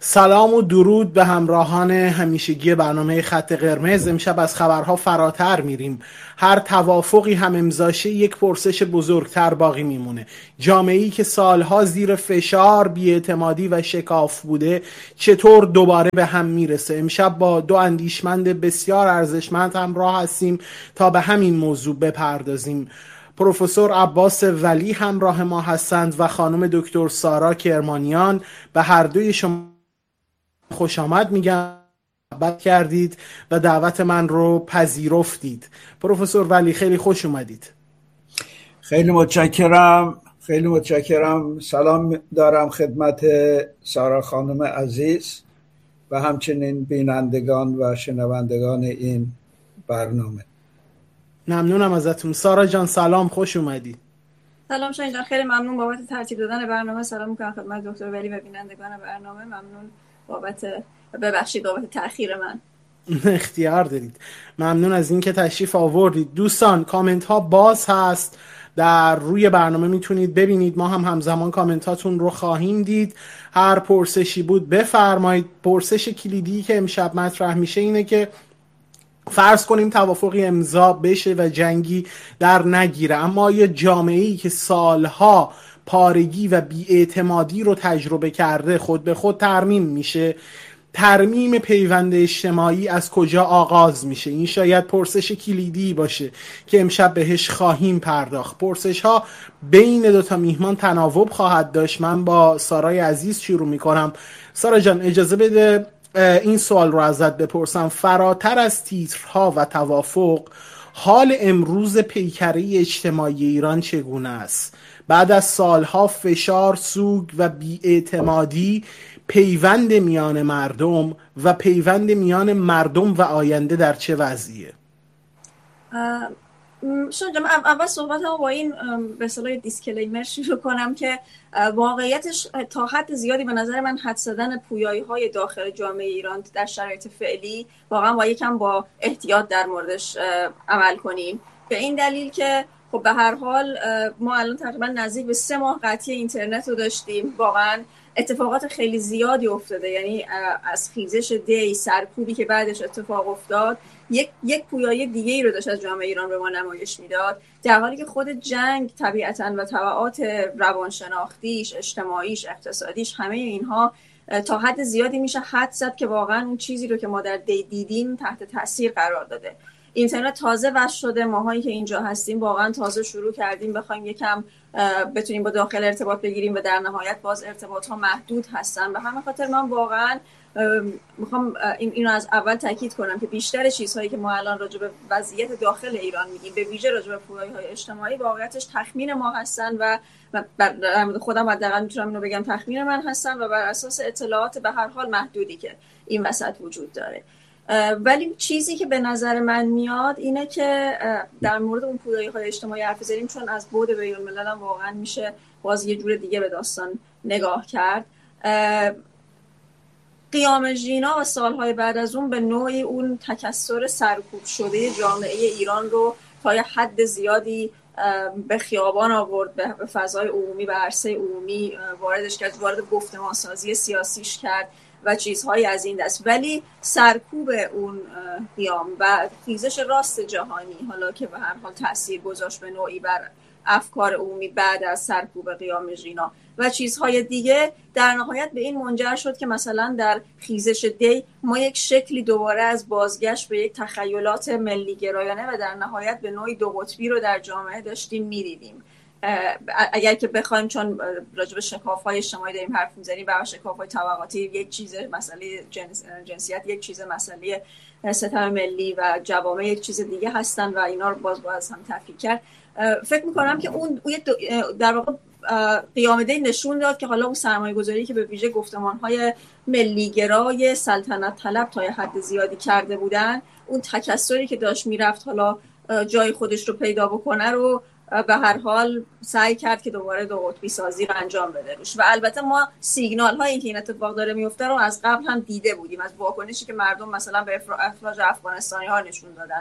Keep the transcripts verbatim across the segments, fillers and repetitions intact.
سلام و درود به همراهان همیشگی برنامه خط قرمز. امشب از خبرها فراتر میریم. هر توافقی هم امضاشه یک پرسش بزرگتر باقی میمونه. جامعه‌ای که سالها زیر فشار، بی‌اعتمادی و شکاف بوده چطور دوباره به هم میرسه؟ امشب با دو اندیشمند بسیار ارزشمند همراه هستیم تا به همین موضوع بپردازیم. پروفسور عباس ولی همراه ما هستند و خانم دکتر سارا کرمانیان. به هر دوی شما خوش آمد میگم، محبت کردید و دعوت من رو پذیرفتید. پروفسور ولی خیلی خوش اومدید. خیلی متشکرم خیلی متشکرم سلام دارم خدمت سارا خانم عزیز و همچنین بینندگان و شنوندگان این برنامه. ممنونم ازتون. سارا جان سلام، خوش اومدید. سلام شاهین جان، خیلی ممنون بابت ترتیب دادن برنامه. سلام میکنم خدمت دکتر ولی و بینندگان برنامه. ممنون بابت ببخشید بابت تأخیر من. اختیار دارید. ممنون از اینکه تشریف آوردید. دوستان کامنت ها باز هست، در روی برنامه میتونید ببینید. ما هم همزمان کامنت هاتون رو خواهیم دید. هر پرسشی بود بفرمایید. پرسش کلیدی که امشب مطرح میشه اینه که فرض کنیم توافقی امضا بشه و جنگی در نگیره، اما یه جامعه‌ای که سالها پارگی و بی‌اعتمادی رو تجربه کرده خود به خود ترمیم میشه. ترمیم پیوند اجتماعی از کجا آغاز میشه؟ این شاید پرسش کلیدی باشه که امشب بهش خواهیم پرداخت. پرسش ها بین دوتا میهمان تناوب خواهد داشت. من با سارای عزیز شروع میکنم. سارا جان اجازه بده این سوال رو ازت بپرسم. فراتر از تیترها و توافق، حال امروز پیکره اجتماعی ایران چگونه است؟ بعد از سالها فشار، سوگ و بی‌اعتمادی، پیوند میان مردم و پیوند میان مردم و آینده در چه وضعیه؟ شاید اول صحبت هم با این به اصطلاح دیسکلیمر شروع کنم که واقعیتش تا حد زیادی به نظر من حد زدن پویایی های داخل جامعه ایران در شرایط فعلی واقعا با یکم با احتیاط در موردش عمل کنیم، به این دلیل که خب به هر حال ما الان تقریبا نزدیک به سه ماه قطعی اینترنت رو داشتیم. واقعا اتفاقات خیلی زیادی افتاده، یعنی از خیزش دی، سرکوبی که بعدش اتفاق افتاد، یک یک پویایی دیگه ای رو داشت از جامعه ایران به ما نمایش میداد، در حالی که خود جنگ طبیعتاً و تبعات روانشناختیش، اجتماعیش، اقتصادیش، همه اینها تا حد زیادی میشه حد زد که واقعا اون چیزی رو که ما در دی دیدیم تحت تاثیر قرار داده. اینترنت تازه وصل شده، ماهایی که اینجا هستیم واقعا تازه شروع کردیم بخوایم یکم بتونیم با داخل ارتباط بگیریم و در نهایت باز ارتباط ها محدود هستن. به همین خاطر من واقعا میخوام اینو از اول تاکید کنم که بیشتر چیزهایی که ما الان راجع به وضعیت داخل ایران میگیم، به ویژه راجع به پویایی‌های اجتماعی، واقعیتش تخمین ما هستن و خودم حداقل میتونم اینو بگم تخمین من هستن و بر اساس اطلاعات به هر حال محدودی که این وسط وجود داره. ولی چیزی که به نظر من میاد اینه که در مورد اون پویایی‌های اجتماعی حرف بزنیم، چون از بعد بین‌الملل هم واقعا میشه باز یه جور دیگه به داستان نگاه کرد. قیام ژینا و سالهای بعد از اون به نوعی اون تکثر سرکوب شده جامعه ایران رو تا یه حد زیادی به خیابان آورد، به فضای عمومی، به عرصه عمومی واردش کرد، وارد گفتمانسازی سیاسیش کرد و چیزهایی از این دست. ولی سرکوب اون قیام و خیزش راست جهانی، حالا که به هر حال تأثیر گذاشت به نوعی بر افکار عمومی بعد از سرکوب قیام ژینا و چیزهای دیگه، در نهایت به این منجر شد که مثلا در خیزش دی ما یک شکلی دوباره از بازگشت به یک تخیلات ملی گرایانه و در نهایت به نوعی دو قطبی رو در جامعه داشتیم می‌دیدیم. اگر که بخوایم، چون راجع به شکاف‌های اجتماعی داریم حرف می‌زنیم، و شکاف‌های طبقاتی یک چیز مسئله جنس، جنسیت یک چیز مسئله ستم ملی و جوامع یک چیز دیگه هستن و اینا رو باز باز هم تفکیک کرد. فکر می‌کنم که اون در واقع قیام دی نشون داد که حالا اون سرمایه‌گذاری که به ویژه گفتمان‌های ملی‌گرای سلطنت طلب تا حد زیادی کرده بودن، اون تکثری که داشت میرفت حالا جای خودش رو پیدا بکنه رو به هر حال سعی کرد که دوباره دو قطبی سازی رو انجام بده روش. و البته ما سیگنال هایی که این اتفاق داره میفته رو از قبل هم دیده بودیم، از واکنشی که مردم مثلا به افراج افغانستانی ها نشون دادن و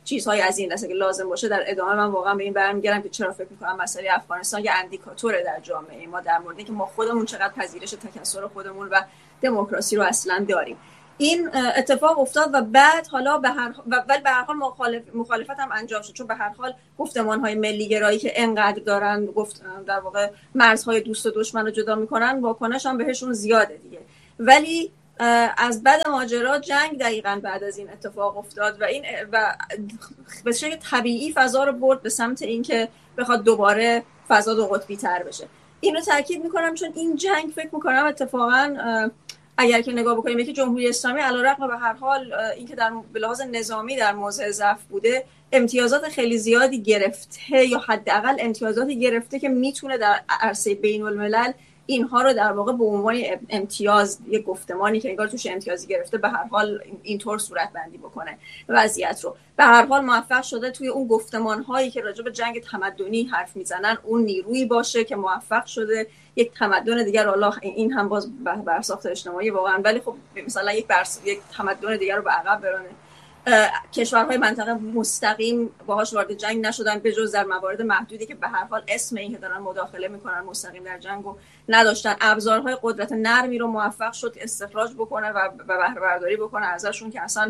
چیزهای از این دسته که لازم باشه در ادامه من واقعا به این برمیگردم که چرا فکر می‌کنم مسئله افغانستان یه اندیکاتوره در جامعه ما در مورد اینکه ما خودمون چقدر پذیرش تکثر خودمون و دموکراسی رو اصلا داریم. این اتفاق افتاد و بعد حالا به هر ولی به هر حال مخالف مخالفت هم انجام شد، چون به هر حال گفتمان‌های ملی گرایی که انقدر دارن گفت در واقع مرزهای دوست و دشمن رو جدا میکنن، واکنش هم بهشون زیاده دیگه. ولی از بعد ماجرا جنگ دقیقاً بعد از این اتفاق افتاد و این و به شکل طبیعی فضا رو برد به سمت اینکه بخواد دوباره فضا دو قطبی تر بشه. اینو تاکید میکنم چون این جنگ فکر میکنم اتفاقاً اگر که نگاه بکنیم که جمهوری اسلامی علیرغم به هر حال اینکه در به لحاظ نظامی در موضع ضعف بوده، امتیازات خیلی زیادی گرفته یا حداقل امتیازاتی گرفته که میتونه در عرصه بین الملل اینها رو در واقع به عنوان امتیاز، یک گفتمانی که انگار توش امتیازی گرفته، به هر حال اینطور صورت بندی بکنه وضعیت رو. به هر حال موفق شده توی اون گفتمان‌هایی که راجع به جنگ تمدنی حرف میزنن اون نیرویی باشه که موفق شده یک تمدن دیگر، الله این هم باز برساخت اجتماعی واقعا، ولی خب مثلا یک برس... یک تمدن دیگر رو به عقب برانه. کشورهای منطقه مستقیم باهاش وارد جنگ نشدن به جز در موارد محدودی که به هر حال اسم این که دارن مداخله میکنن مستقیم در جنگو نداشتن. ابزارهای قدرت نرمی رو موفق شد استخراج بکنه و بهره برداری بکنه ازشون که اصلا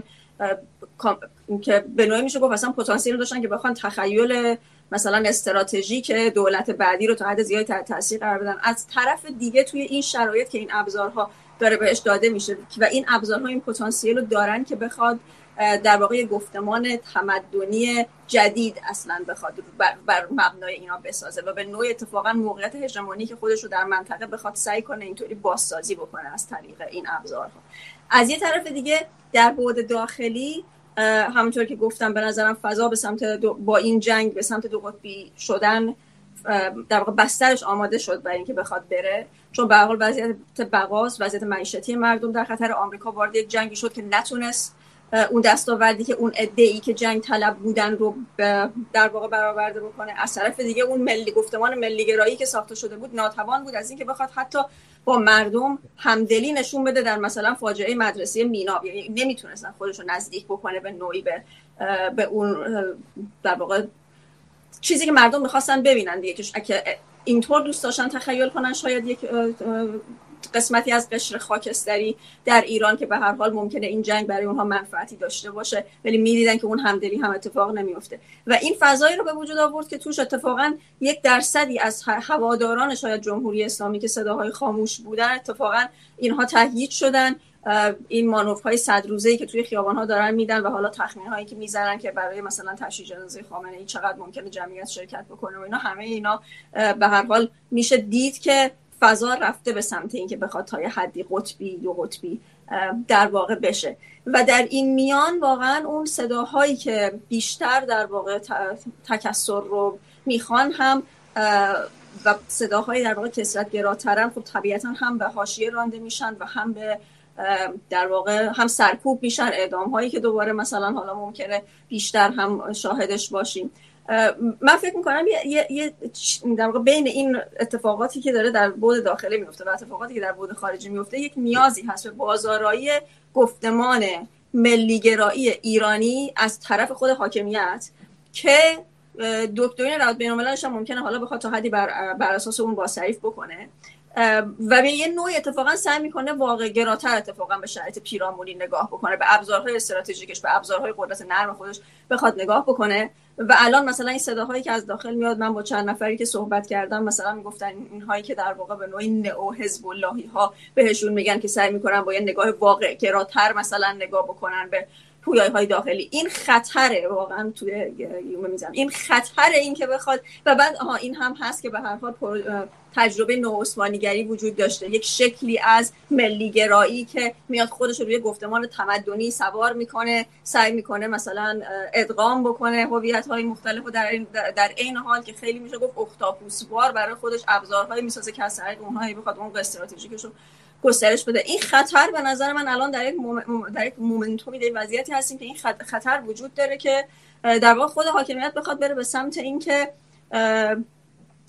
که به نوعی میشه گفت اصلا پتانسیل داشتن که بخوان تخیل مثلا استراتژیک دولت بعدی رو تا حد زیادی تحت تاثیر قرار بدن. از طرف دیگه توی این شرایط که این ابزارها داره بهش داده میشه و این ابزارها این پتانسیل رو دارن که بخواد در واقع گفتمان تمدنی جدید اصلا بخواد بر, بر مبنای اینا بسازه و به نوعی اتفاقا موقعیت هژمونی که خودش رو در منطقه بخواد سعی کنه اینطوری بازسازی بکنه از طریق این ابزارها. از یه طرف دیگه در بعد داخلی همونطور که گفتم به نظرم فضا به سمت با این جنگ به سمت دو قطبی شدن در واقع بسترش آماده شد برای اینکه بخواد بره، چون به هر حال وضعیت بقاست، وضعیت معیشتی مردم در خطر. آمریکا وارد یک جنگی شد که نتونست اون دستاوردی که اون عده‌ای که جنگ طلب بودن رو در واقع برآورده بکنه. از طرف دیگه اون ملی گفتمان ملی گرایی که ساخته شده بود ناتوان بود از اینکه بخواد حتی با مردم همدلی نشون بده در مثلا فاجعه مدرسه مینا، یعنی نمیتونستن خودش رو نزدیک بکنه به نوعی به به اون در واقع چیزی که مردم می‌خواستن ببینن دیگه، که اینطور دوست داشتن تخیل کنن شاید یک قسمتی از قشر خاکستری در ایران که به هر حال ممکنه این جنگ برای اونها منفعتی داشته باشه، ولی می‌دیدن که اون همدلی هم اتفاق نمیفته و این فضایی رو به وجود آورد که توش اتفاقا یک درصدی از هواداران شاید جمهوری اسلامی که صداهای خاموش بودن اتفاقا اینها تهییج شدن. این مانورهای صد روزه‌ای که توی خیابان‌ها دارن میدن و حالا تخمین‌هایی که میزنن که برای مثلا تشییع جنازه خامنه‌ای چقدر ممکنه جمعیت شرکت بکنه و اینا، همه اینا به هر حال میشه دید که فضا رفته به سمت این که بخواد تا یه حدی قطبی دو قطبی در واقع بشه و در این میان واقعا اون صداهایی که بیشتر در واقع تکثر رو میخوان هم و صداهایی در واقع کثرت‌گراترن خب طبیعتا هم به حاشیه رانده میشن و هم به در واقع هم سرکوب میشن، اعدام هایی که دوباره مثلا حالا ممکنه بیشتر هم شاهدش باشیم. من فکر میکنم یه, یه در واقع بین این اتفاقاتی که داره در بعد داخلی میفته و اتفاقاتی که در بعد خارجی میفته یک نیازی هست به بازآرایی گفتمان ملیگرایی ایرانی از طرف خود حاکمیت که دکترین روابط بین‌المللش هم ممکنه حالا بخواد تا حدی بر, بر اساس اون بازتعریف بکنه و به یه نوعی اتفاقا سعی میکنه واقع گراتر اتفاقا به شرایط پیرامونی نگاه بکنه، به ابزارهای استراتژیکش، به ابزارهای قدرت نرم خودش بخواد نگاه بکنه. و الان مثلا این صداهایی که از داخل میاد، من با چند نفری که صحبت کردم مثلا میگفتن اینهایی که در واقع به نوعی نئو حزب اللهی ها بهشون میگن که سعی میکنن با یه نگاه واقع گراتر مثلا نگاه بکنن به پویای‌های داخلی. این خطره واقعا توی یوم میزنم، این خطره این که بخواد و بعد آها این هم هست که به هر حال تجربه نوعثمانیگری وجود داشته، یک شکلی از ملیگرایی که میاد خودش رو روی گفتمان تمدنی سوار میکنه، سعی میکنه مثلا ادغام بکنه هویت‌های مختلف و در این در این حال که خیلی میشه گفت اختاپوسوار برای خودش ابزارهایی میسازه که از طریق اونها بخواد اون استراتژیکش رو گسترش بده. این خطر به نظر من الان در یک موم... در یک مومنتومی در وضعیتی هستیم که این خطر وجود داره که در واقع خود حاکمیت بخواد بره به سمت این که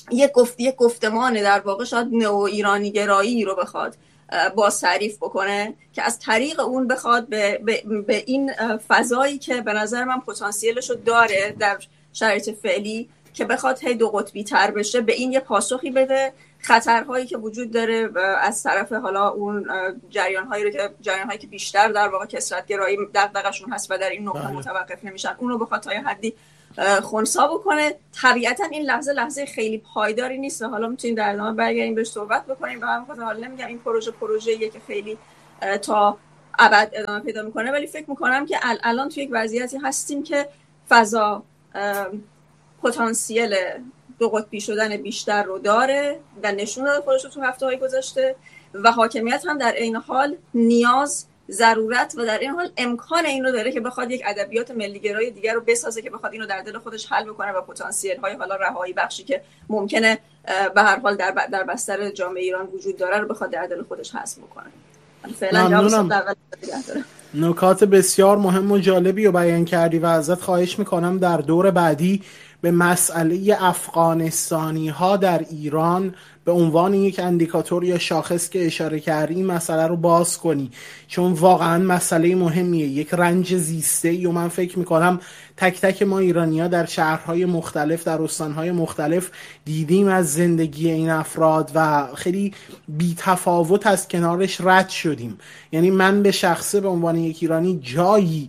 یک گفت یک گفتمان در واقع شاید نو ایرانی گرایی رو بخواد باز تعریف بکنه که از طریق اون بخواد به, به, به این فضایی که به نظر من پتانسیلش رو داره در شرایط فعلی که بخواد هی دو قطبی تر بشه، به این یه پاسخی بده. خطرهایی که وجود داره از طرف حالا اون جریان‌هایی رو که جریان‌هایی که بیشتر در واقع کثرت‌گرایی دغدغه‌شون هست و در این نقطه متوقف نمیشن، اون رو بخواد تا یه حدی خنثی بکنه. طبیعتا این لحظه لحظه خیلی پایداری نیست و حالا میتونیم در ادامه برگردیم بهش صحبت بکنیم. و من حالا نمیگم این پروژه پروژه‌ایه که خیلی تا ابد ادامه پیدا میکنه، ولی فکر میکنم که الان توی یک وضعیتی هستیم که فضا پتانسیل دو قطبی شدن بیشتر رو داره و نشون داده خودش رو تو هفته‌های گذشته، و حاکمیت هم در این حال نیاز، ضرورت و در این حال امکان این رو داره که بخواد یک ادبیات ملی‌گرای دیگر رو بسازه که بخواد اینو در دل خودش حل بکنه و پتانسیل های حالا رهایی بخشی که ممکنه به هر حال در در بستر جامعه ایران وجود داره رو بخواد در دل خودش حذف بکنه. فعلا جواب در داره. نکات بسیار مهم و جالبی رو بیان کردی و ازت خواهش میکنم در دور بعدی به مسئله افغانستانی ها در ایران به عنوان یک اندیکاتور یا شاخص که اشاره کردی این مسئله رو باز کنی، چون واقعا مسئله مهمیه، یک رنج زیسته و من فکر میکنم تک تک ما ایرانی ها در شهرهای مختلف، در استانهای مختلف دیدیم از زندگی این افراد و خیلی بی تفاوت از کنارش رد شدیم. یعنی من به شخصه به عنوان یک ایرانی جایی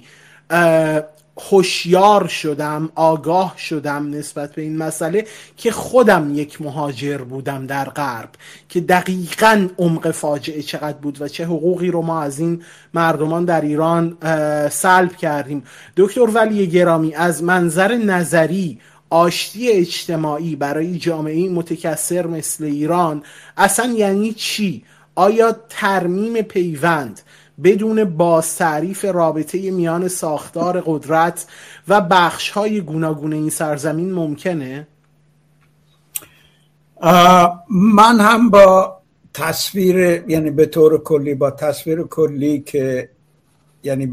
هوشیار شدم، آگاه شدم نسبت به این مسئله که خودم یک مهاجر بودم در غرب، که دقیقاً عمق فاجعه چقدر بود و چه حقوقی رو ما از این مردمان در ایران سلب کردیم. دکتر ولی گرامی، از منظر نظری آشتی اجتماعی برای جامعه متکثر مثل ایران اصلا یعنی چی؟ آیا ترمیم پیوند بدون بازتعریف رابطه میان ساختار قدرت و بخش‌های گوناگون این سرزمین ممکنه؟ من هم با تصویر، یعنی به طور کلی با تصویر کلی که یعنی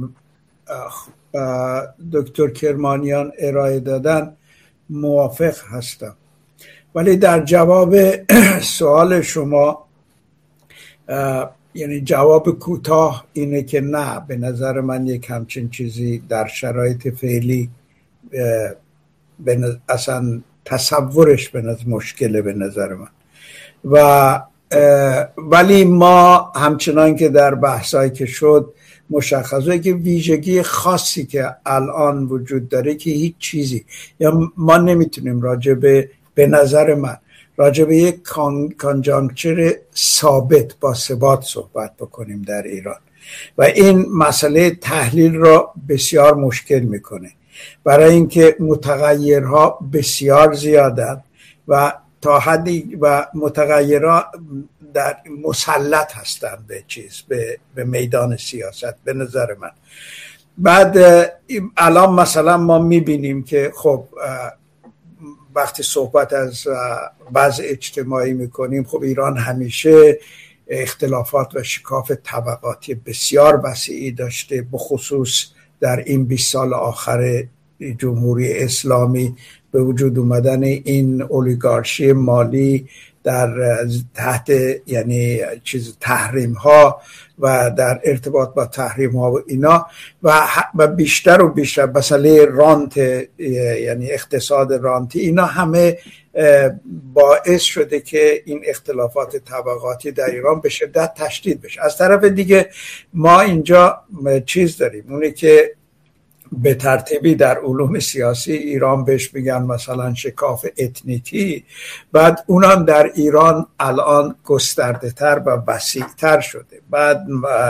دکتر کرمانیان ارائه دادن موافق هستم، ولی در جواب سوال شما یعنی جواب کوتاه اینه که نه، به نظر من یک همچین چیزی در شرایط فعلی اصلا تصورش به نظر مشکله به نظر من. و ولی ما همچنان که در بحثایی که شد مشخصه که ویژگی خاصی که الان وجود داره که هیچ چیزی یا ما نمیتونیم راجع به به نظر من راجع به یک کانجانکچر ثابت با ثبات صحبت بکنیم در ایران و این مسئله تحلیل را بسیار مشکل میکنه، برای اینکه متغیرها بسیار زیادن و تا حدی و متغیرها در مسلط هستن به چیز به, به میدان سیاست به نظر من. بعد الان مثلا ما میبینیم که خب وقتی صحبت از وضع اجتماعی میکنیم، خب ایران همیشه اختلافات و شکاف طبقاتی بسیار وسیعی داشته، بخصوص در این بیست سال آخر جمهوری اسلامی به وجود اومدن این اولیگارشی مالی در تحت یعنی چیز تحریم ها و در ارتباط با تحریم ها و اینا و بیشتر و بیشتر مسئله رانت یعنی اقتصاد رانتی، اینا همه باعث شده که این اختلافات طبقاتی در ایران به شدت تشدید بشه. از طرف دیگه ما اینجا چیز داریم، اونه که به ترتیبی در علوم سیاسی ایران بهش میگن مثلا شکاف اتنیکی، بعد اونم در ایران الان گسترده تر و وسیع تر شده. بعد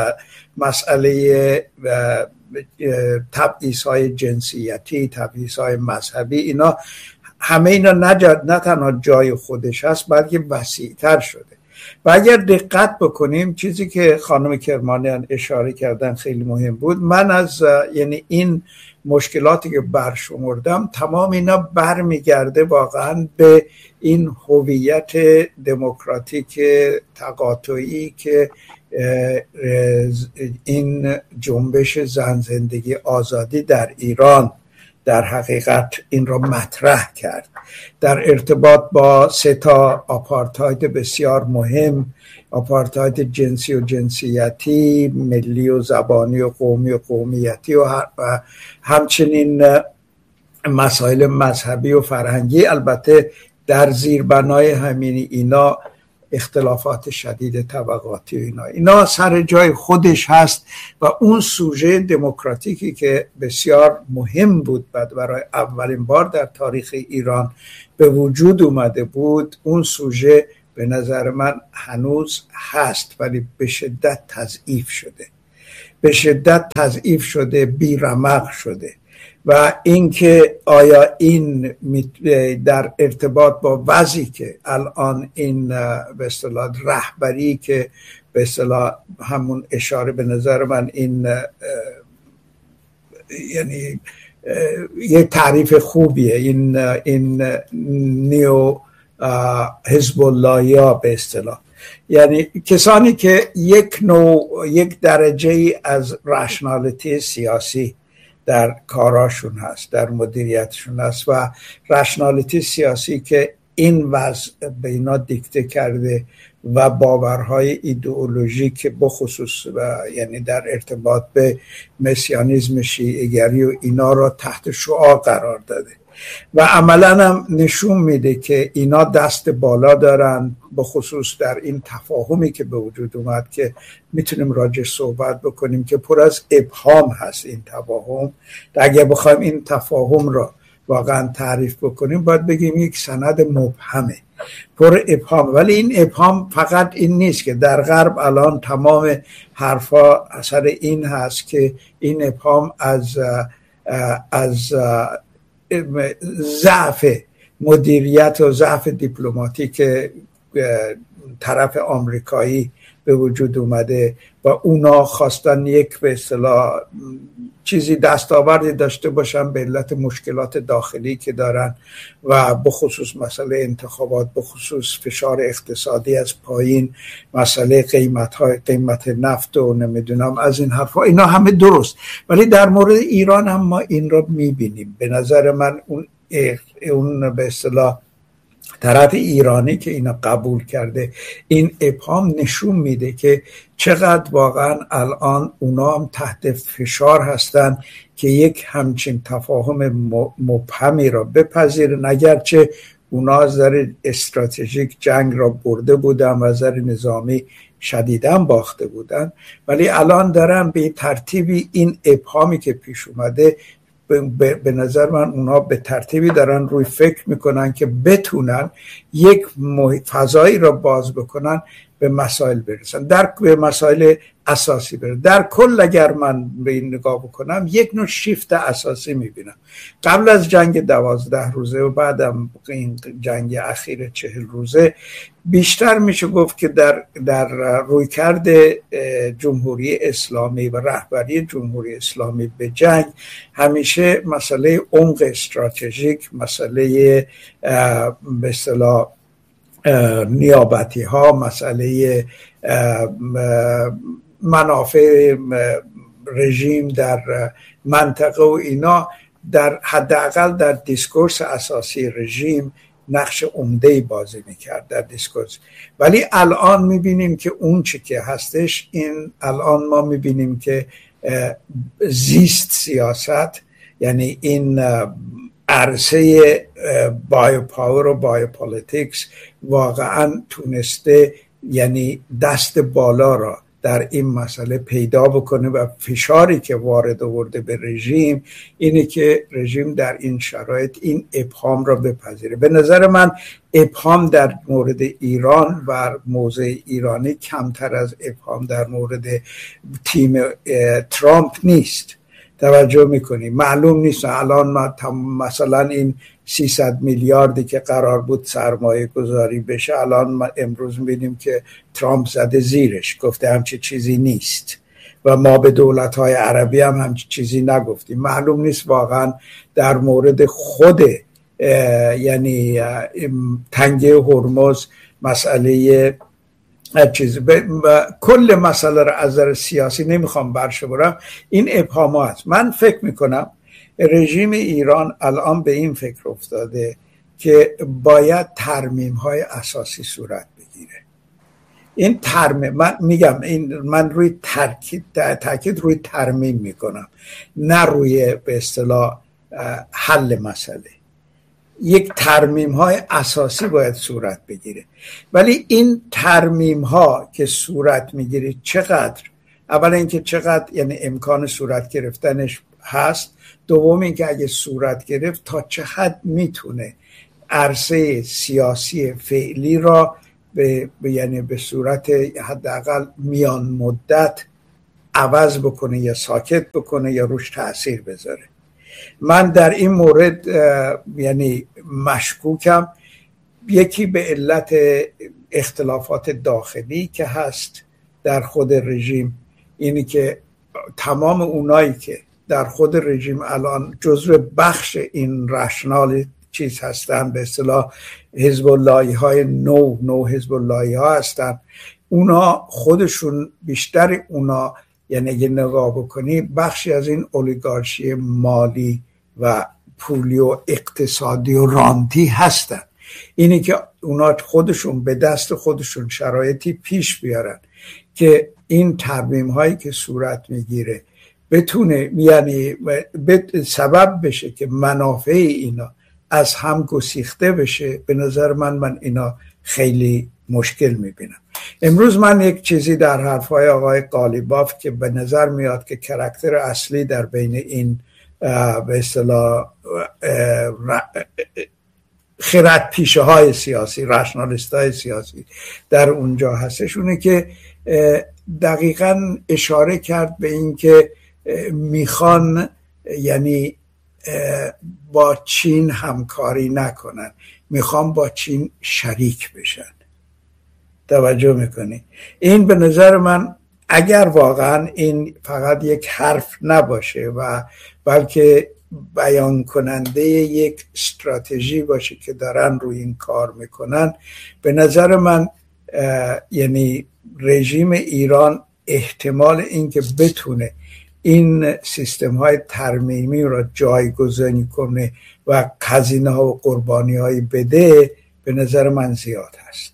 مسئله تبعیض های جنسیتی، تبعیض های مذهبی، اینا همه اینا نه تنها جای خودش هست بلکه وسیع تر شده. و اگر دقت بکنیم چیزی که خانم کرمانیان اشاره کردن خیلی مهم بود. من از یعنی این مشکلاتی که برشمردم تمام اینا برمیگرده واقعا به این هویت دموکراتیک تقاطعی که این جنبش زن زندگی آزادی در ایران در حقیقت این را مطرح کرد در ارتباط با سه تا آپارتاید بسیار مهم، آپارتاید جنسی و جنسیتی، ملی و زبانی و قومی و قومیتی و همچنین مسائل مذهبی و فرهنگی. البته در زیربنای همین اینا اختلافات شدید طبقاتی و اینا اینا سر جای خودش هست و اون سوژه دموکراتیکی که بسیار مهم بود بعد برای اولین بار در تاریخ ایران به وجود اومده بود، اون سوژه به نظر من هنوز هست ولی به شدت تضعیف شده به شدت تضعیف شده بیرمق شده و اینکه آیا این در ارتباط با وضعی که الان این به اصطلاح رهبری که به اصطلاح همون اشاره به نظر من این یعنی یه تعریف خوبیه این این نیو حزب الله یا به اصطلاح یعنی کسانی که یک نوع یک درجه ای از رشنالیتی سیاسی در کاراشون هست، در مدیریتشون هست و رشنالیتی سیاسی که این وضع به اینا دیکته کرده و باورهای ایدئولوژیک بخصوص و یعنی در ارتباط به مسیانیزم شیعه‌گری و اینا را تحت شعاع قرار داده و عملا هم نشون میده که اینا دست بالا دارن بخصوص در این تفاهمی که به وجود اومد که میتونیم راجعش صحبت بکنیم که پر از ابهام هست. این تفاهم اگه بخوایم این تفاهم را واقعا تعریف بکنیم باید بگیم یک سند مبهمه پر ابهام، ولی این ابهام فقط این نیست که در غرب الان تمام حرفا اثر این هست که این ابهام از از ضعف مدیریت و ضعف دیپلماتیک طرف آمریکایی به وجود اومده و اونا خواستن یک به اصطلاح چیزی دستاوردی داشته باشن به علت مشکلات داخلی که دارن و بخصوص مسئله انتخابات، بخصوص فشار اقتصادی از پایین، مسئله قیمت های قیمت نفت و نمیدونم از این حرفا، اینا همه درست، ولی در مورد ایران هم ما این رو میبینیم. به نظر من اون اون به اصطلاح طرف ایرانی که اینا قبول کرده این ابهام نشون میده که چقدر واقعا الان اونا هم تحت فشار هستن که یک همچین تفاهم مبهمی را بپذیرن، اگرچه اونا از نظر استراتژیک جنگ را برده بودن و از نظر نظامی شدیداً باخته بودن، ولی الان دارن به ترتیبی این ابهامی که پیش اومده به نظر من اونا به ترتیبی دارن روی فکر میکنن که بتونن یک فضایی را باز بکنن به مسائل برسن، در به مسائل اساسی برسن. در کل اگر من به این نگاه بکنم یک نوع شیفت اساسی میبینم. قبل از جنگ دوازده روزه و بعدم این جنگ اخیر چهل روزه بیشتر میشه گفت که در در رویکرد جمهوری اسلامی و رهبری جمهوری اسلامی به جنگ همیشه مسئله عمق استراتژیک، مسئله به اصطلاح نیابتی ها، مسئله منافع رژیم در منطقه و اینا در حداقل در دیسکورس اساسی رژیم نقش عمده‌ای بازی میکرد در دیسکورس. ولی الان میبینیم که اون چی که هستش این الان ما میبینیم که زیست سیاست، یعنی این عرصه بایو پاور و بایو پالیتیکس واقعا تونسته یعنی دست بالا را در این مسئله پیدا بکنه و فشاری که وارد آورده به رژیم اینه که رژیم در این شرایط این ابهام را بپذیره. به نظر من ابهام در مورد ایران و موضع ایرانی کمتر از ابهام در مورد تیم ترامپ نیست. توجه میکنی معلوم نیست الان مثلا این سیصد میلیاردی که قرار بود سرمایه گذاری بشه الان ما امروز میبینیم که ترامپ زده زیرش، گفته همچی چیزی نیست و ما به دولت‌های عربی هم همچی چیزی نگفتیم. معلوم نیست واقعا در مورد خود یعنی تنگه هرمز مسئله چیز کل مسئله را از نظر سیاسی نمیخوام برش برم، این ابهام هست. من فکر میکنم رژیم ایران الان به این فکر افتاده که باید ترمیم های اساسی صورت بگیره. این ترمیم، من میگم این من روی تاکید تاکید روی ترمیم میکنم، نه روی به اصطلاح حل مسئله. یک ترمیم های اساسی باید صورت بگیره، ولی این ترمیم ها که صورت میگیره چقدر، اولا اینکه چقدر یعنی امکان صورت گرفتنش هست، دوم اینکه اگه صورت گرفت تا چه حد میتونه عرصه سیاسی فعلی را به یعنی به صورت حداقل میان مدت عوض بکنه یا ساکت بکنه یا روش تأثیر بذاره. من در این مورد یعنی مشکوکم، یکی به علت اختلافات داخلی که هست در خود رژیم، اینی که تمام اونایی که در خود رژیم الان جزو بخش این رشنال چیز هستن، به اصطلاح حزب اللهی های نو نو حزب اللهی ها هستن، اونا خودشون بیشتر اونا یعنی اگه نگاه بکنی بخشی از این اولیگارشی مالی و پولی و اقتصادی و رانتی هستن. اینی که اونا خودشون به دست خودشون شرایطی پیش بیارن که این ترمیم هایی که صورت میگیره بتونه یعنی سبب بشه که منافع اینا از هم گسیخته بشه، به نظر من من اینا خیلی مشکل میبینم. امروز من یک چیزی در حرفهای آقای قالیباف که به نظر میاد که کاراکتر اصلی در بین این به اصطلاح خرد پیشه های سیاسی، رشنالیست های سیاسی در اونجا هستش، اونه که دقیقاً اشاره کرد به این که میخوان یعنی با چین همکاری نکنن، میخوان با چین شریک بشن. توجه میکنی؟ این به نظر من اگر واقعا این فقط یک حرف نباشه و بلکه بیان کننده یک استراتژی باشه که دارن روی این کار میکنن، به نظر من یعنی رژیم ایران احتمال اینکه بتونه این سیستم های ترمیمی را جایگزین کنه و هزینه ها و قربانی هایی بده به نظر من زیاد هست.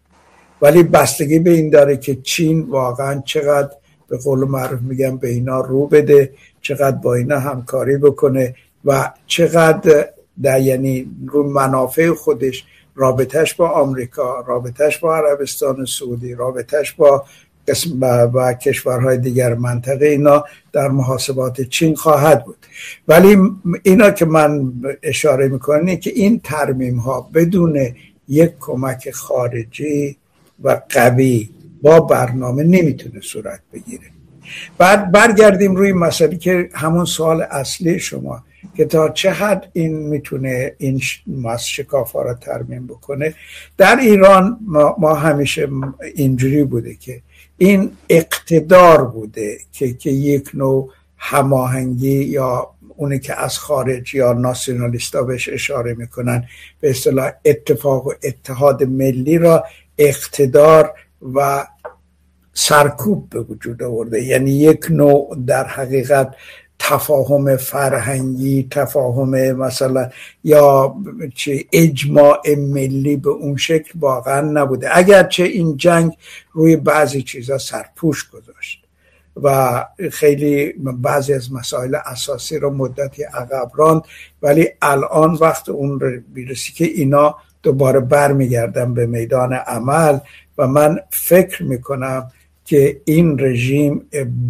ولی بستگی به این داره که چین واقعا چقدر به قول معروف میگم به اینا رو بده، چقدر با اینا همکاری بکنه و چقدر در یعنی رو منافع خودش، رابطش با آمریکا، رابطش با عربستان سعودی، رابطش با و کشورهای دیگر منطقه، اینا در محاسبات چین خواهد بود. ولی اینا که من اشاره میکنم که این ترمیم ها بدون یک کمک خارجی و قوی با برنامه نمیتونه صورت بگیره. بعد برگردیم روی مسئله که همون سوال اصلی شما که تا چه حد این میتونه این شکاف‌ها را ترمیم بکنه. در ایران ما, ما همیشه اینجوری بوده که این اقتدار بوده که, که یک نوع هماهنگی یا اونی که از خارج یا ناسیونالیستا بهش اشاره میکنن به اصطلاح اتفاق و اتحاد ملی را اقتدار و سرکوب به وجود آورده. یعنی یک نوع در حقیقت تفاهم فرهنگی، تفاهم مثلا یا چه اجماع ملی به اون شکل واقعا نبوده، اگرچه این جنگ روی بعضی چیزا سرپوش گذاشت و خیلی بعضی از مسائل اساسی رو مدتی عقب راند، ولی الان وقت اون برسی که اینا دوباره برمیگردن به میدان عمل و من فکر میکنم که این رژیم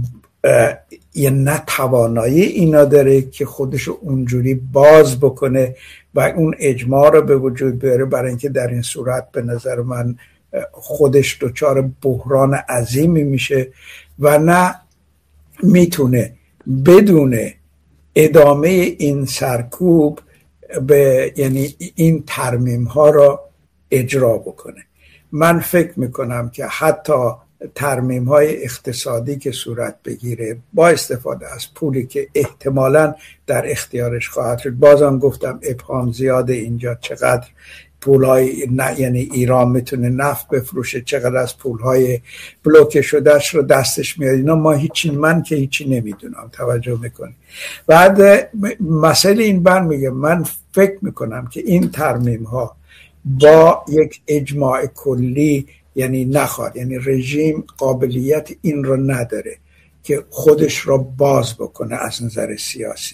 یه نتوانایی اینا داره که خودش اونجوری باز بکنه و اون اجماع رو به وجود بیاره، برای اینکه در این صورت به نظر من خودش دچار بحران عظیمی میشه و نه میتونه بدون ادامه این سرکوب به یعنی این ترمیم ها را اجرا بکنه. من فکر میکنم که حتی ترمیم های اقتصادی که صورت بگیره با استفاده از پولی که احتمالاً در اختیارش خواهد شد، بازم گفتم ابهام زیاده اینجا چقدر پولهای نه، یعنی ایران میتونه نفت بفروشه، چقدر از پولهای بلوکه شدهش رو دستش میاد، اینا ما هیچی، من که هیچی نمیدونم، توجه میکنی. بعد مسئله این بر میگه، من فکر میکنم که این ترمیم ها با یک اجماع کلی یعنی نخواد، یعنی رژیم قابلیت این رو نداره که خودش رو باز بکنه از نظر سیاسی.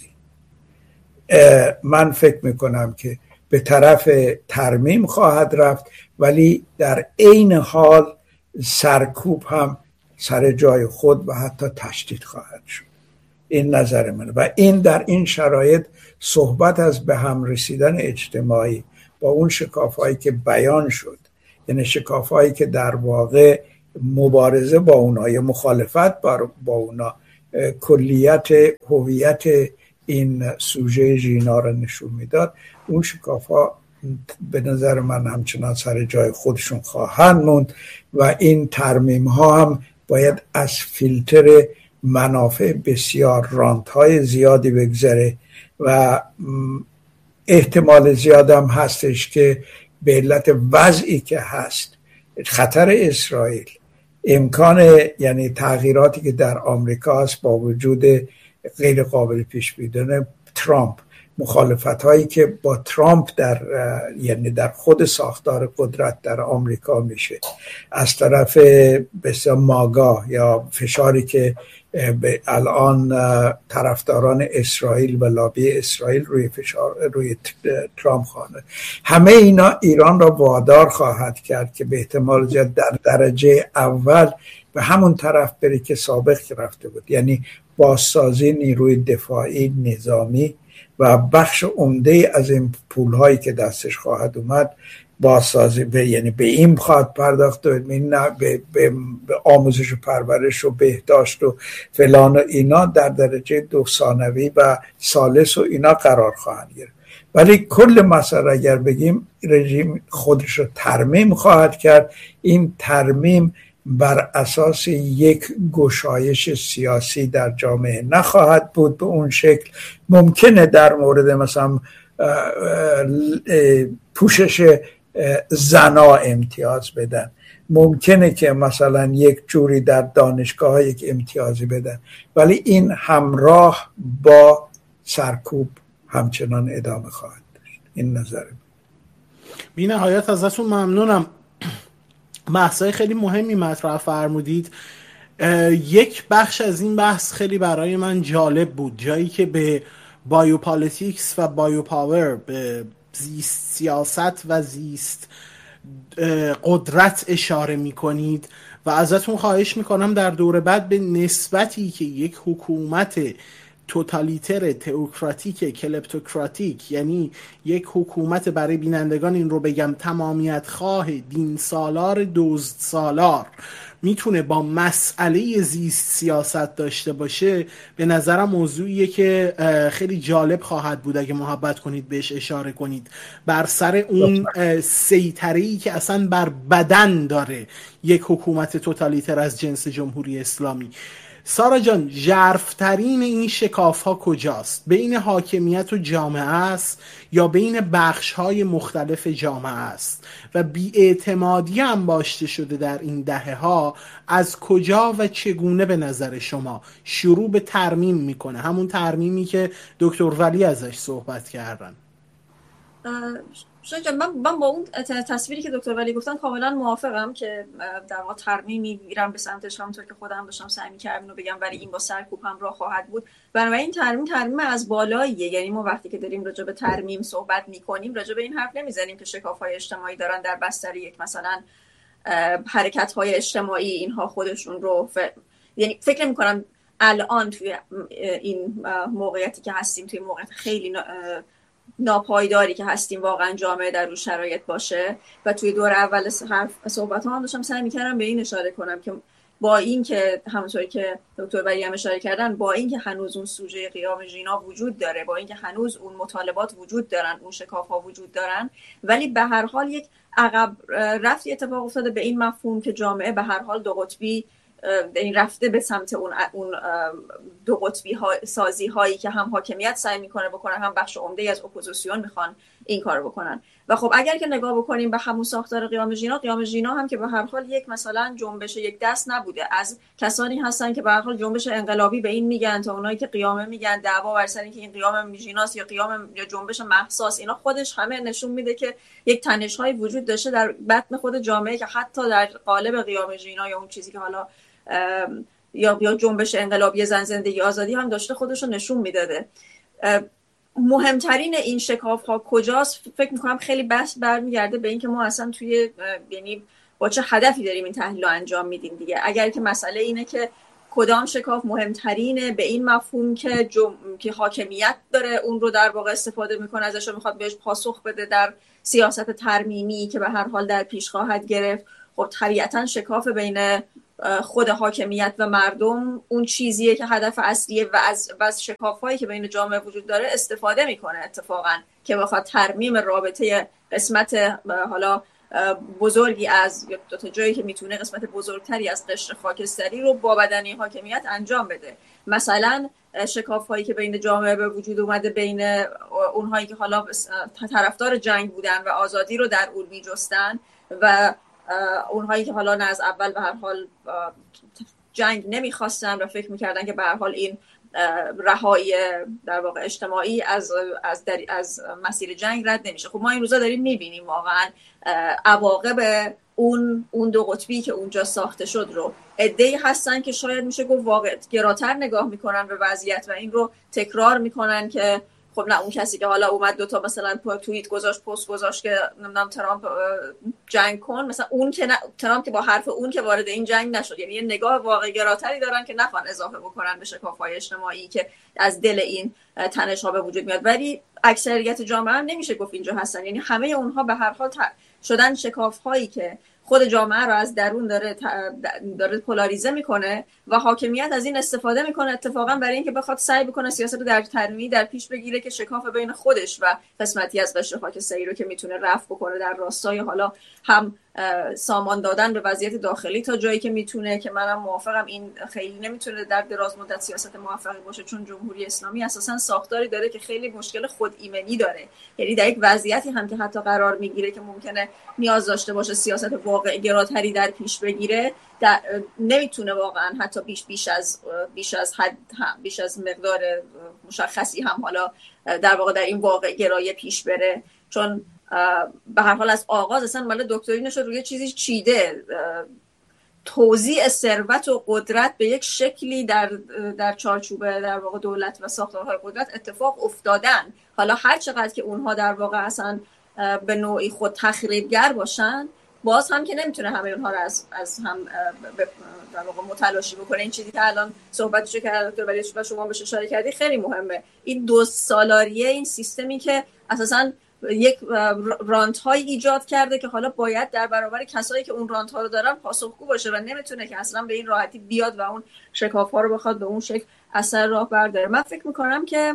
من فکر میکنم که به طرف ترمیم خواهد رفت، ولی در عین حال سرکوب هم سر جای خود و حتی تشدید خواهد شد. این نظر منه و این در این شرایط صحبت از به هم رسیدن اجتماعی با اون شکافهایی که بیان شد، یعنی شکافهایی که در واقع مبارزه با اونا یا مخالفت با اونا کلیت هویت این سوژه ژینا رو نشون میداد، اون شکافها به نظر من همچنان سر جای خودشون خواهند موند و این ترمیم ها هم باید از فیلتر منافع بسیار رانت های زیادی بگذره و احتمال زیاد هم هستش که به علت وضعی که هست، خطر اسرائیل، امکان یعنی تغییراتی که در آمریکا هست با وجود غیر قابل پیش بینی ترامپ، مخالفت هایی که با ترامپ در یعنی در خود ساختار قدرت در آمریکا میشه، از طرف بسیار ماگا یا فشاری که به الان طرفداران اسرائیل و لابی اسرائیل روی فشار روی ترامپ خواهد، همه اینا ایران را وادار خواهد کرد که به احتمال زیاد در درجه اول به همون طرف بره که سابق رفته بود، یعنی بازسازی نیروی دفاعی نظامی و بخش عمده از این پولهایی که دستش خواهد اومد بازسازی به، یعنی به این خواهد پرداخت و نه به, به, به آموزش و پرورش و بهداشت و فلان و اینا در درجه دو ثانوی و ثالث و اینا قرار خواهند گرفت. ولی کل مسئله اگر بگیم رژیم خودش رو ترمیم خواهد کرد، این ترمیم بر اساس یک گشایش سیاسی در جامعه نخواهد بود به اون شکل. ممکنه در مورد مثلا پوشش زنا امتیاز بدن، ممکنه که مثلا یک جوری در دانشگاه یک امتیازی بدن، ولی این همراه با سرکوب همچنان ادامه خواهد داشت. این نظرم. بی نهایت ازتون ممنونم. بحثای خیلی مهمی مطرح فرمودید. یک بخش از این بحث خیلی برای من جالب بود، جایی که به بایوپالیتیکس و بایوپاور، به زیست سیاست و زیست قدرت اشاره می کنید و ازتون خواهش میکنم در دور بعد به نسبتی که یک حکومت توتالیتر، تئوکراتیک، کلپتوکراتیک، یعنی یک حکومت، برای بینندگان این رو بگم، تمامیت خواه، دین سالار، دزد سالار، میتونه با مسئله زیست سیاست داشته باشه، به نظرم موضوعیه که خیلی جالب خواهد بود اگه محبت کنید بهش اشاره کنید، بر سر اون سیطره‌ای که اصلا بر بدن داره یک حکومت توتالیتر از جنس جمهوری اسلامی. سارا جان، ژرف‌ترین این شکاف ها کجاست؟ بین حاکمیت و جامعه است یا بین بخش های مختلف جامعه است؟ و بی‌اعتمادی انباشته شده در این دهه ها از کجا و چگونه به نظر شما شروع به ترمیم میکنه؟ همون ترمیمی که دکتر ولی ازش صحبت کردن. شاید من, من با اون تصویری که دکتر ولی گفتن کاملا موافقم که در واقع ترمیمی میرم به سمتش، همونطور که خودم داشتم سعی می‌کردم اینو بگم، ولی این با سرکوب همراه خواهد بود. بنابراین ترمیم ترمیم از بالاییه، یعنی ما وقتی که داریم راجع به ترمیم صحبت می‌کنیم راجع به این حرف نمی‌زنیم که شکاف‌های اجتماعی دارن در بستر یک مثلا حرکت‌های اجتماعی اینها خودشون رو ف... یعنی فکر نمی‌کنم الان توی این موقعیتی که هستیم، توی موقعیت خیلی نا... ناپایداری که هستیم واقعا جامعه در اون شرایط باشه. و توی دور اول حرف صحبت ها هم داشتم سعی می‌کردم به این اشاره کنم که با این که همونطوری که دکتر ولی هم اشاره کردن، با این که هنوز اون سوژه قیام ژینا وجود داره، با این که هنوز اون مطالبات وجود دارن، اون شکاف‌ها وجود دارن، ولی به هر حال یک عقب رفتی اتفاق افتاده به این مفهوم که جامعه به هر حال دو قطبی این رفته به سمت اون اون دو قطبی ها سازی هایی که هم حاکمیت سعی میکنه بکنه، هم بخش عمده از اپوزیسیون میخوان این کار بکنن. و خب اگر که نگاه بکنیم به همون ساختار قیام ژینا، قیام ژینا هم که به هر حال یک مثلا جنبش یک دست نبوده، از کسانی هستن که به هر حال جنبش انقلابی به این میگن تا اونایی که قیامه میگن دعوا بر سر اینکه این قیام ژیناست یا قیام یا جنبش مهساست، اینا خودش همه نشون میده که یک تنش‌های وجود داشته در بطن خود جامعه که حتی در قالب قیام ژینا یا اون چیزی که حالا یا یا جنبش انقلابی زن زندگی آزادی هم داشته خودش رو نشون میداده. مهمترین این شکاف ها کجاست؟ فکر میکنم خیلی بحث برمیگرده به این که ما اصلا توی یعنی با چه هدفی داریم این تحلیل رو انجام میدیم دیگه. اگر که مسئله اینه که کدام شکاف مهمترینه به این مفهوم که جم... که حاکمیت داره اون رو در واقع استفاده میکنه ازش و میخواد بهش پاسخ بده در سیاست ترمیمی که به هر حال در پیش خواهد گرفت، خب طبیعتا شکاف بین خود حاکمیت و مردم اون چیزیه که هدف اصلیه و از و از شکاف‌هایی که بین جامعه وجود داره استفاده میکنه اتفاقا که بخواد ترمیم رابطه قسمت حالا بزرگی از یا دو تا جایی که میتونه قسمت بزرگتری از قشر خاکستری رو با بدنه حاکمیت انجام بده. مثلا شکاف‌هایی که بین جامعه به وجود اومده بین اونهایی که حالا طرفدار جنگ بودن و آزادی رو در اون میجستن و اونهایی که حالا نه از اول به هر حال جنگ نمیخواستن و فکر میکردن که به هر حال این رهایی در واقع اجتماعی از از در از مسیر جنگ رد نمیشه. خب ما این روزا داریم میبینیم واقعا عواقب اون اون دو قطبی که اونجا ساخته شد رو. عده‌ای هستن که شاید میشه گفت واقع گراتر نگاه میکنن به وضعیت و این رو تکرار میکنن که خب نه اون کسی که حالا اومد دوتا مثلا توییت گذاشت پست گذاشت که نمیدونم ترامپ جنگ کن، مثلا اون که نه، ترامپ که با حرف اون که وارد این جنگ نشد. یعنی یه نگاه واقع گراتری دارن که نخوان اضافه بکنن به شکاف‌های اجتماعی که از دل این تنش‌ها به وجود میاد. ولی اکثریت جامعه هم نمیشه گفت اینجا هستن، یعنی همه اونها به هر حال شدن شکاف‌هایی که خود جامعه رو از درون داره داره پولاریزه میکنه و حاکمیت از این استفاده میکنه اتفاقا برای اینکه بخواد سعی بکنه سیاست رو در ترمیمی در پیش بگیره که شکاف بین خودش و قسمتی از قشر خاکستری رو که میتونه رفع بکنه در راستای حالا هم سامان دادن به وضعیت داخلی تا جایی که میتونه، که منم موافقم این خیلی نمیتونه در دراز مدت سیاست موفقی باشه چون جمهوری اسلامی اساسا ساختاری داره که خیلی مشکل خود ایمنی داره. یعنی در یک وضعیتی هم که حتی قرار میگیره که ممکنه نیاز داشته باشه سیاست واقع گراتری در پیش بگیره، در نمیتونه واقعا حتی بیش بیش از بیش از حد بیش از مقدار مشخصی هم حالا در واقع در این واقع گرایی پیش بره، چون به هر حال از آغاز اصلا مال دکترینش رو روی چیزی چیده، توزیع ثروت و قدرت به یک شکلی در در چارچوب در واقع دولت و ساختارهای قدرت اتفاق افتادن. حالا هر چقدر که اونها در واقع اصلا به نوعی خود تخریبگر باشن، باز هم که نمیتونه همه اونها رو از از هم در واقع متلاشی بکنه. این چیزی که الان صحبتشو کرد دکتر ولی شما بهش اشاره کردی خیلی مهمه. این دو سالاریه، این سیستمی که اساساً یک رانت های ایجاد کرده که حالا باید در برابر کسایی که اون رانت ها رو دارن پاسخگو باشه و نمیتونه که اصلا به این راحتی بیاد و اون شکاف ها رو بخواد به اون شکل اثر راه برداره. من فکر میکنم که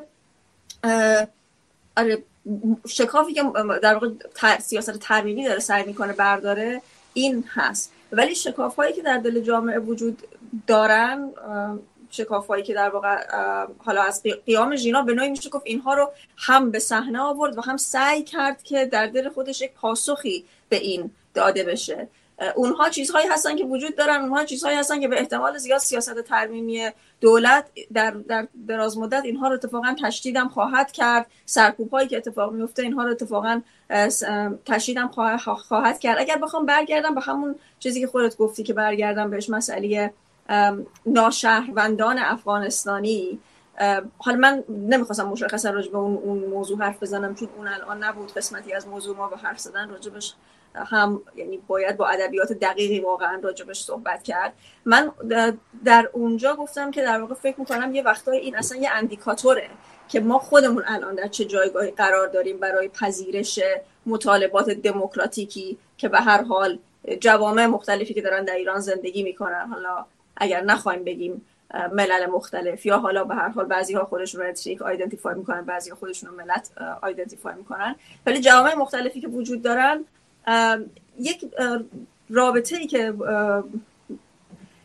آره شکافی که در واقع تر، سیاست ترمیمی داره سعی میکنه برداره این هست، ولی شکاف هایی که در دل جامعه وجود دارن، شکافایی که در واقع حالا از قیام ژینا به نوعی میشه گفت اینها رو هم به صحنه آورد و هم سعی کرد که در دل خودش یک پاسخی به این داده بشه. اونها چیزهایی هستن که وجود دارن، اونها چیزهایی هستن که به احتمال زیاد سیاست ترمیمی دولت در در دراز مدت اینها رو اتفاقا تشدید هم خواهد کرد. سرکوب‌هایی که اتفاق میفته اینها رو اتفاقا تشدید هم خواهد کرد. اگر بخوام برگردم به همون چیزی که خودت گفتی که برگردم بهش، مسئله ناشهروندان افغانستانی، حالا من نمیخواستم مشخصا راجع به اون اون موضوع حرف بزنم چون اون الان نبود قسمتی از موضوع ما، و حرف زدن راجبش هم یعنی باید با ادبیات دقیقی واقعا راجبش صحبت کرد. من در اونجا گفتم که در واقع فکر میکنم یه وقتای این اصلا یه اندیکاتوره که ما خودمون الان در چه جایگاهی قرار داریم برای پذیرش مطالبات دموکراتیکی که به هر حال جوامع مختلفی که دارن در ایران زندگی میکنن، حالا اگر نخوایم بگیم ملل مختلف، یا حالا به هر حال بعضی‌ها خودشون رو اتنیک آیدنتیفای میکنن، بعضی‌ها خودشون رو ملت آیدنتیفای میکنن، ولی جوامع مختلفی که وجود دارن یک رابطه‌ای که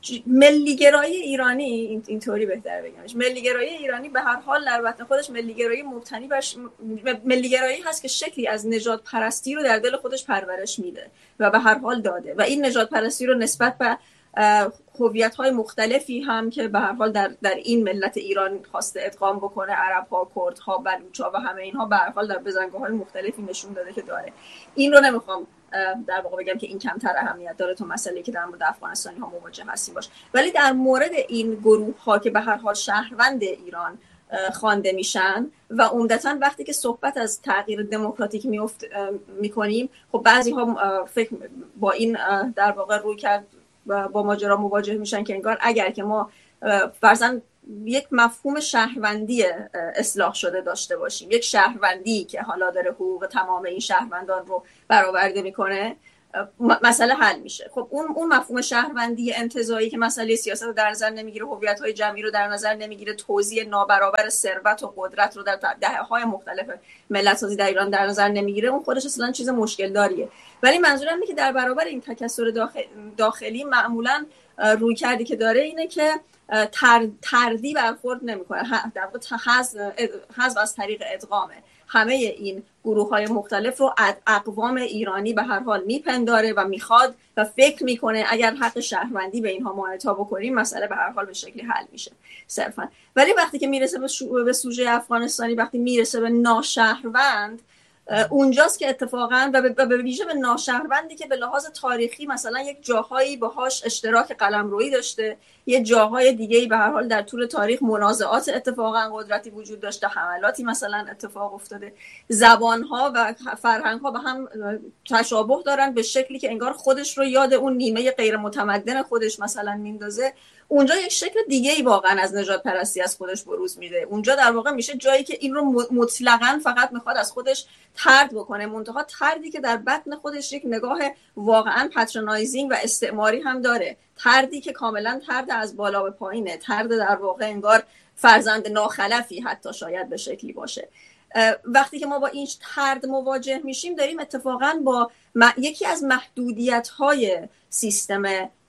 ملیگرایی ایرانی، اینطوری بهتر بگمش، ملیگرایی ایرانی به هر حال در بطن خودش ملیگرایی مبتنی بر ملیگرایی هست که شکلی از نژاد پرستی رو در دل خودش پرورش میده و به هر حال داده و این نژاد پرستی رو نسبت به هویت‌های مختلفی هم که به هر حال در در این ملت ایران خواسته ادغام بکنه، عرب‌ها، کردها، بلوچ‌ها و همه اینها به هر حال در بزنگاه‌های مختلفی نشون داده که داره. این رو نمیخوام در واقع بگم که این کمتر اهمیت داره تو مسئله‌ای که در مورد افغانستانی ها مواجه هستیم باشه، ولی در مورد این گروه ها که به هر حال شهروند ایران خوانده میشن و عمدتاً وقتی که صحبت از تغییر دموکراتیک میفت میکنیم، خب بعضی ها فکر با این در واقع روی کرد با ماجرا مواجه میشن که انگار اگر که ما فرضاً یک مفهوم شهروندی اصلاح شده داشته باشیم، یک شهروندی که حالا داره حقوق تمام این شهروندان رو برآورده میکنه، مسئله حل میشه. خب اون اون مفهوم شهروندی انتزاعی که مسئله سیاست رو در نظر نمیگیره، هویت‌های جمعی رو در نظر نمیگیره، توزیع نابرابر ثروت و قدرت رو در دهه‌های مختلف ملت‌سازی در ایران در نظر نمیگیره، اون خودش اصلا چیز مشکل داریه. ولی منظورم اینه که در برابر این تکثر داخل داخلی معمولاً روی کردی که داره اینه که تر، تردی برخورد نمیکنه، در واقع حذف از طریق ادغامه. همه این گروه های مختلف رو اقوام ایرانی به هر حال میپنداره و میخواد و فکر میکنه اگر حق شهروندی به اینها معطا بکنیم مسئله به هر حال به شکلی حل میشه صرفا. ولی وقتی که میرسه به, شو... به سوژه افغانستانی، وقتی میرسه به ناشهروند، اونجاست که اتفاقا و به ویژه به ناشهروندی که به لحاظ تاریخی مثلا یک جاهایی باهاش اشتراک قلمرویی داشته، یه جاهای دیگه‌ای به هر حال در طول تاریخ منازعات اتفاقا قدرتی وجود داشته، حملاتی مثلا اتفاق افتاده، زبان‌ها و فرهنگ‌ها به هم تشابه دارن به شکلی که انگار خودش رو یاد اون نیمه غیر متمدن خودش مثلا میندازه. اونجا یک شکل دیگه‌ای واقعا از نژاد پرستی از خودش بروز میده. اونجا در واقع میشه جایی که این رو مطلقاً فقط میخواد از خودش طرد بکنه، منتها طردی که در بطن خودش یک نگاه واقعاً پاترونایزینگ و استعماری هم داره، طردی که کاملاً طرد از بالا به پایینه، طرد در واقع انگار فرزند ناخلفی حتی شاید به شکلی باشه. وقتی که ما با این طرد مواجه میشیم داریم اتفاقاً با یکی از محدودیت‌های سیستم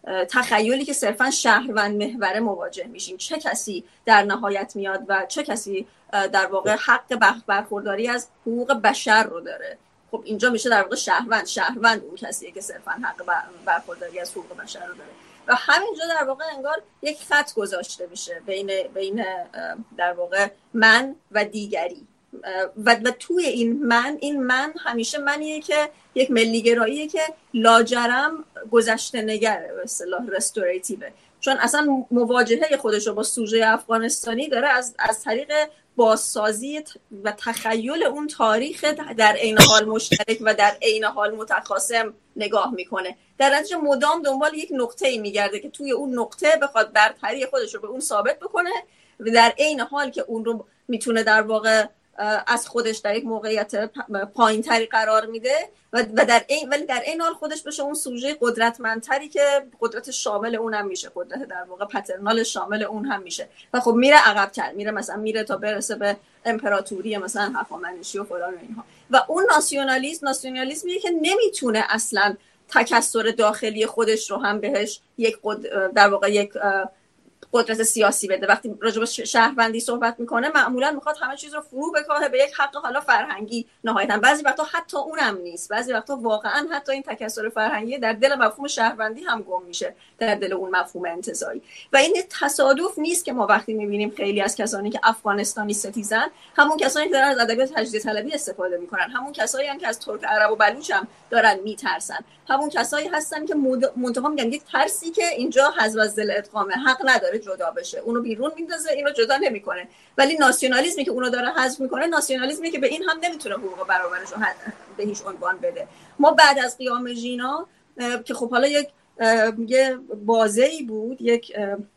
تخیلی که صرفاً شهروند محوره مواجه میشیم. چه کسی در نهایت میاد و چه کسی در واقع حق برخورداری از حقوق بشر رو داره؟ خب اینجا میشه در واقع شهروند شهروند اون کسیه که صرفاً حق برخورداری از حقوق بشر رو داره و همینجا در واقع انگار یک خط گذاشته میشه بین بین در واقع من و دیگری و, و توی این من این من همیشه منیه که یک ملیگراییه که لاجرم گذشته نگره، به اصطلاح رستوریتیوه، چون اصلا مواجهه خودش رو با سوژه افغانستانی داره از از طریق بازسازی و تخیل اون تاریخ در عین حال مشترک و در عین حال متخاصم نگاه میکنه. در نتیجه مدام دنبال یک نقطه‌ای میگرده که توی اون نقطه بخواد برتری خودش رو به اون ثابت بکنه و در عین حال که اون رو میتونه در واقع از خودش در یک موقعیت پایین‌تری قرار میده و در این ولی در این حال خودش بشه اون سوژه قدرتمندتری که قدرت شامل اون هم میشه، قدرت در واقع پترنال شامل اون هم میشه و خب میره عقب‌تر، میره مثلا میره تا برسه به امپراتوری مثلا هخامنشی و فلان و اینها. و اون ناسیونالیسم ناسیونالیسمیه که نمیتونه اصلا تکثر داخلی خودش رو هم بهش یک قد... در واقع یک قدرت سیاسی بده. وقتی راجع به شهروندی صحبت میکنه معمولا میخواد همه چیز رو فرو بکاهه به یک حق حالا فرهنگی نهایتا، بعضی وقتا حتی اونم نیست، بعضی وقتا واقعا حتی این تکثر فرهنگی در دل مفهوم شهروندی هم گم میشه، در دل اون مفهوم انتزاعی. و این تصادف نیست که ما وقتی میبینیم خیلی از کسانی که افغانستانی ستیزن همون کسانی که دارن از ادبیات تجدید طلبی استفاده میکنن، همون کسایی هم که از ترک عرب و بلوچ هم دارن میترسن، همون کسایی هستن که منتها میگن یک ترسی که اینجا حذف از دل ادغام حق نداره جدا بشه، اونو بیرون میندازه، اینو جدا نمیکنه. ولی ناسیونالیسمی که اونو داره حذف میکنه ناسیونالیسمی که به این هم نمیتونه حقوق برابرش رو به هیچ عنوان بده. ما بعد از قیام ژینا که خب حالا یک یه بازه‌ای بود، یک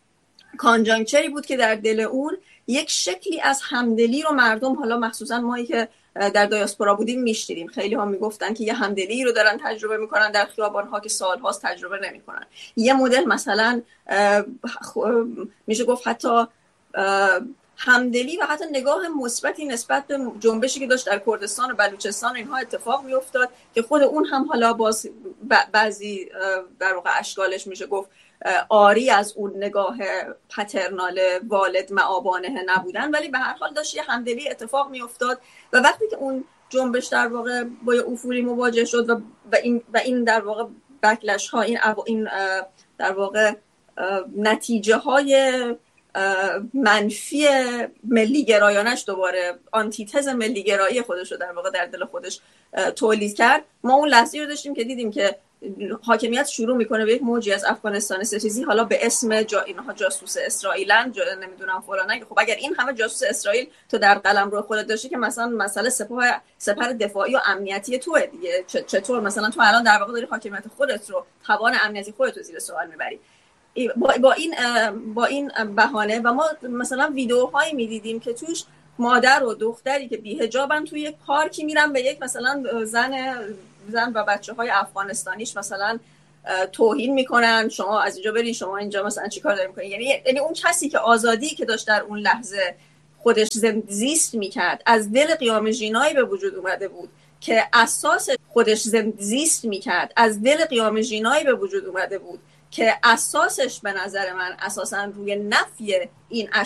کانجانکچری بود که در دل اون یک شکلی از همدلی رو مردم، حالا مخصوصا مایی که در دیاسپورا بودیم میشتیدیم، خیلی ها میگفتن که یه همدلی رو دارن تجربه میکنن در خیابان‌ها که سال‌هاست تجربه نمیکنن. یه مدل مثلا میشه گفت حتی همدلی و حتی نگاه مثبتی نسبت به جنبشی که داشت در کردستان و بلوچستان اینها اتفاق میافتاد که خود اون هم حالا باز بعضی در واقع اشکالش میشه گفت آری از اون نگاه پترنال والد معابانه نبودن، ولی به هر حال داشت یه همدلی اتفاق میافتاد و وقتی که اون جنبش در واقع با یه افولی مواجه شد و و این و این در واقع بکلش ها، این این در واقع نتیجه های منفی ملی گرایانش دوباره آنتیتز ملی گرایی خودش رو در واقع در دل خودش تولید کرد، ما اون لحظه رو داشتیم که دیدیم که حاکمیت شروع میکنه به یک موجی از افغانستان ستیزی، حالا به اسم جا اینها جاسوس اسرائیلن، جا نمیدونم فلانه. خب اگر این همه جاسوس اسرائیل تو در قلمرو خودت داشتی که مثلا مسئله سپاه سپر دفاعی و امنیتی توه دیگه، چطور مثلا تو الان در واقع داری حاکمیت خودت رو، توان امنیتی خودت رو زیر سوال میبری با, با این با این بهانه. و ما مثلا ویدیوهایی میدیدیم که توش مادر و دختری که بی‌حجابن توی یک پارکی میرن به یک مثلا زن زن و بچه‌های افغانستانیش مثلا توهین میکنن، شما از اینجا برین، شما اینجا مثلا چیکار دارین میکنین. یعنی یعنی اون کسی که آزادی که داشت در اون لحظه خودش زیست میکرد، از دل قیام ژینایی به وجود اومده بود که اساس خودش زیست میکرد از دل قیام ژینایی به وجود اومده بود که اساسش به نظر من اساسا روی نفی این